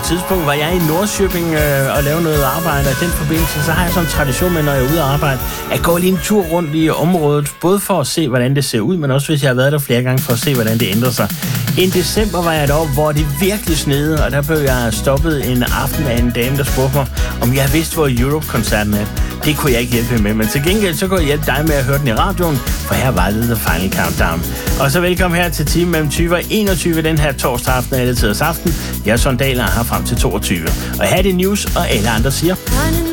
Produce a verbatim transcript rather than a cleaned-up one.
tidspunkt var jeg i Nordsjøbing øh, og lavede noget arbejde, og i den forbindelse, så har jeg sådan en tradition med, når jeg er ude at arbejde, at gå lige en tur rundt i området, både for at se, hvordan det ser ud, men også hvis jeg har været der flere gange, for at se, hvordan det ændrer sig. I december var jeg deroppe, hvor det virkelig snede, og der blev jeg stoppet en aften af en dame, der spurgte mig, om jeg vidste, hvor Europe-koncerten er. Det kunne jeg ikke hjælpe med, men til gengæld så kunne jeg hjælpe dig med at høre den i radioen, for her var det The Final Countdown. Og så velkommen her til time mellem tyve og enogtyve den her torsdag aften og alle tiders aften. Jeg er Sondal og har frem til toogtyve. Og her er det news, og alle andre siger...